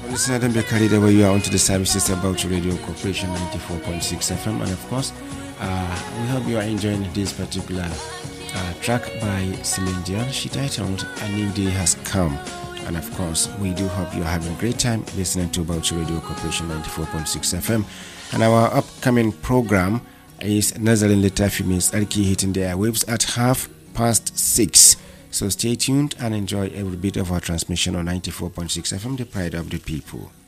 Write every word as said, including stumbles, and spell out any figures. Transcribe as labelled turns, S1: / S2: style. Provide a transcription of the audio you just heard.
S1: Listener, don't be carried away. You are onto the services about Radio Corporation ninety-four point six F M, and of course, uh, we hope you are enjoying this particular uh, track by Celine Dion. She titled "A New Day Has Come," and of course, we do hope you are having a great time listening to about Radio Corporation ninety-four point six F M. And our upcoming program is Nazarene Litafi Miss Arki hitting the airwaves at half past six. So stay tuned and enjoy every bit of our transmission on ninety-four point six F M, the pride of the people.